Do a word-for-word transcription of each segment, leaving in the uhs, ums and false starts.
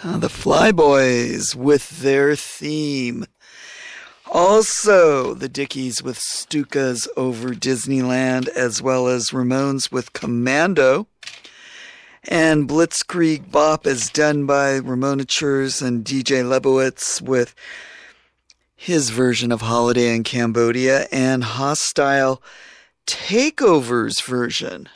Uh, the Flyboys with their theme. Also, the Dickies with Stukas Over Disneyland, as well as Ramones with Commando. And Blitzkrieg Bop is done by Ramonatures and D J Lebowitz with his version of Holiday in Cambodia, and Hostile Takeover's version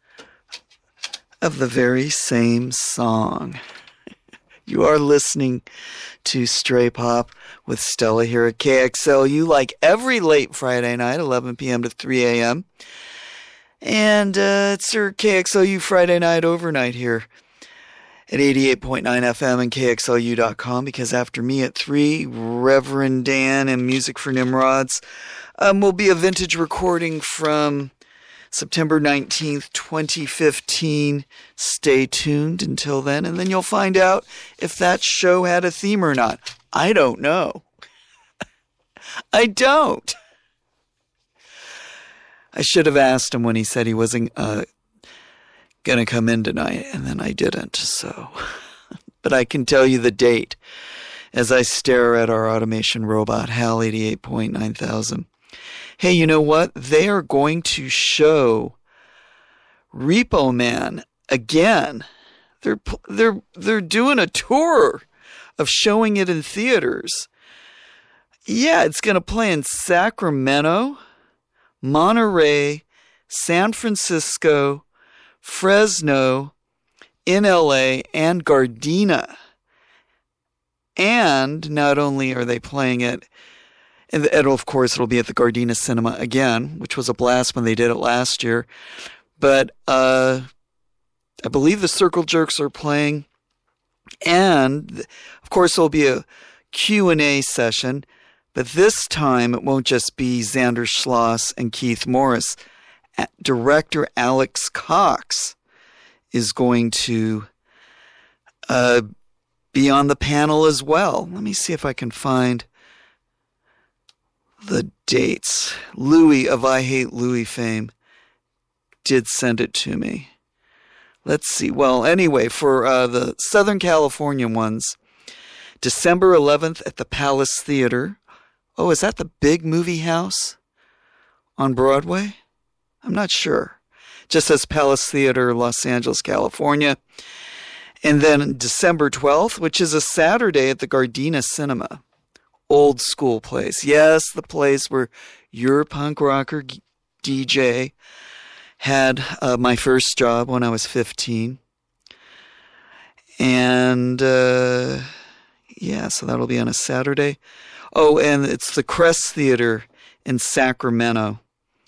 of the very same song. You are listening to Stray Pop with Stella here at K X L U, like every late Friday night, eleven p.m. to three a.m. And uh, it's your K X L U Friday night overnight here at eighty-eight point nine F M and K X L U dot com, because after me at three, Reverend Dan and Music for Nimrods um, will be a vintage recording from September nineteenth, twenty fifteen. Stay tuned until then, and then you'll find out if that show had a theme or not. I don't know. I don't. I should have asked him when he said he wasn't uh, going to come in tonight, and then I didn't, so. But I can tell you the date as I stare at our automation robot, HAL eighty-eight point nine thousand. Hey, you know what? They are going to show Repo Man again. They're they're they're doing a tour of showing it in theaters. Yeah, it's going to play in Sacramento, Monterey, San Francisco, Fresno, in L A, and Gardena. And not only are they playing it, and, and of course it'll be at the Gardena Cinema again, which was a blast when they did it last year. But uh, I believe the Circle Jerks are playing. And, of course, there'll be a Q and A session. But this time it won't just be Xander Schloss and Keith Morris. Director Alex Cox is going to uh, be on the panel as well. Let me see if I can find the dates. Louis of I Hate Louis fame did send it to me. Let's see. Well, anyway, for uh, the Southern California ones, December eleventh at the Palace Theater. Oh, is that the big movie house on Broadway? I'm not sure. Just says Palace Theater, Los Angeles, California. And then December twelfth, which is a Saturday at the Gardena Cinema. Old school place. Yes, the place where your punk rocker D J had uh, my first job when I was fifteen. And, uh, yeah, so that'll be on a Saturday. Oh, and it's the Crest Theater in Sacramento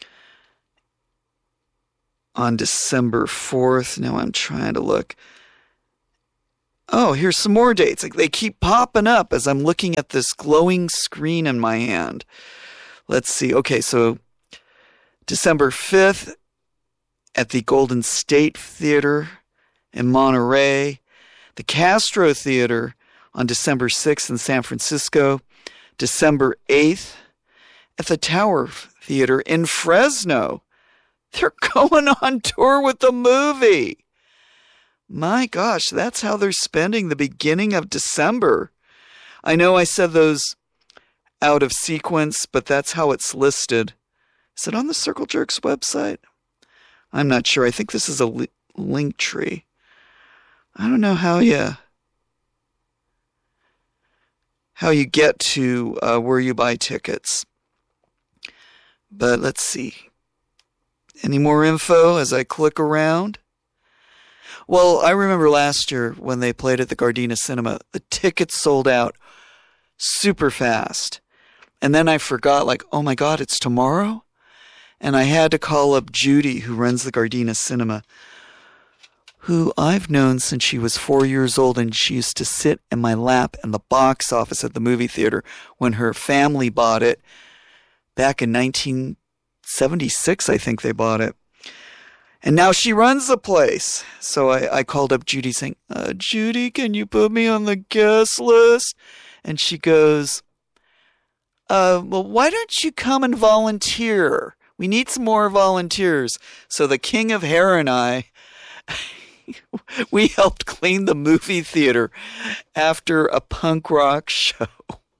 on December fourth. Now I'm trying to look. Oh, here's some more dates. Like, they keep popping up as I'm looking at this glowing screen in my hand. Let's see. Okay, so December fifth at the Golden State Theater in Monterey. The Castro Theater on December sixth in San Francisco. December eighth at the Tower Theater in Fresno. They're going on tour with the movie. My gosh, that's how they're spending the beginning of December. I know I said those out of sequence, but that's how it's listed. Is it on the Circle Jerks website? I'm not sure. I think this is a li- link tree. I don't know how you how you get to uh, where you buy tickets. But let's see. Any more info as I click around? Well, I remember last year when they played at the Gardena Cinema, the tickets sold out super fast. And then I forgot, like, oh my God, it's tomorrow? And I had to call up Judy, who runs the Gardena Cinema, who I've known since she was four years old, and she used to sit in my lap in the box office at the movie theater when her family bought it back in nineteen seventy-six, I think they bought it. And now she runs the place. So I, I called up Judy saying, uh, Judy, can you put me on the guest list? And she goes, uh, well, why don't you come and volunteer? We need some more volunteers. So the King of Hair and I we helped clean the movie theater after a punk rock show.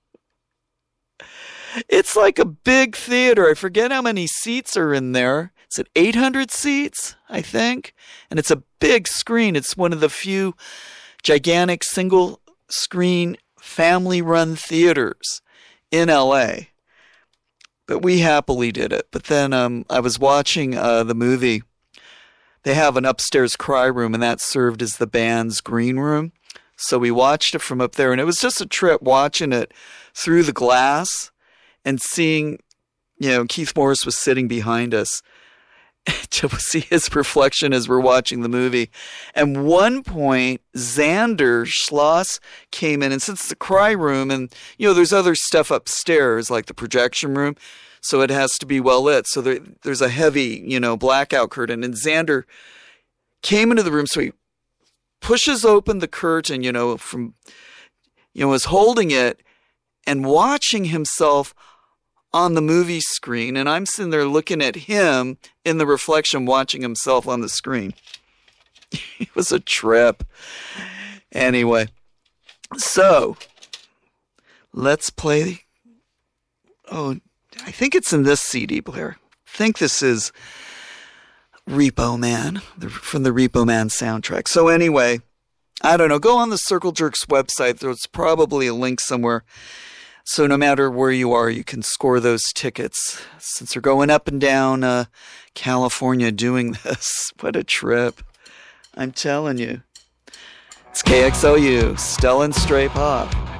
It's like a big theater. I forget how many seats are in there. Is it eight hundred seats, I think? And it's a big screen. It's one of the few gigantic single-screen family-run theaters in L A. But we happily did it. But then um, I was watching uh, the movie. They have an upstairs cry room, and that served as the band's green room. So we watched it from up there, and it was just a trip watching it through the glass and seeing, you know, Keith Morris was sitting behind us to see his reflection as we're watching the movie. And one point, Xander Schloss came in, and since it's the cry room, and, you know, there's other stuff upstairs, like the projection room, so it has to be well lit. So there, there's a heavy, you know, blackout curtain. And Xander came into the room, so he pushes open the curtain, you know, from, you know, was holding it and watching himself on the movie screen, and I'm sitting there looking at him in the reflection, watching himself on the screen. It was a trip. Anyway, so let's play. Oh, I think it's in this C D player. I think this is Repo Man, from the Repo Man soundtrack. So anyway, I don't know. Go on the Circle Jerks website. There's probably a link somewhere. So no matter where you are, you can score those tickets. Since they're going up and down uh, California doing this. What a trip. I'm telling you. It's K X L U, Stellan Stray Pop.